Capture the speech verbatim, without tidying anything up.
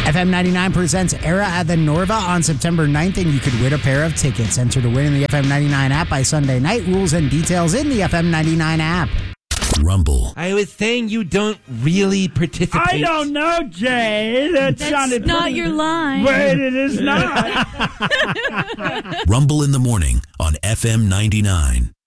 F M ninety-nine presents Era at the Norva on September ninth, and you could win a pair of tickets. Enter to win in the F M ninety-nine app by Sunday night. Rules and details in the F M ninety-nine app. Rumble. I was saying you don't really participate. I don't know, Jay. That That's sounded not pretty- your line. Wait, it is not. Rumble in the morning on F M ninety-nine.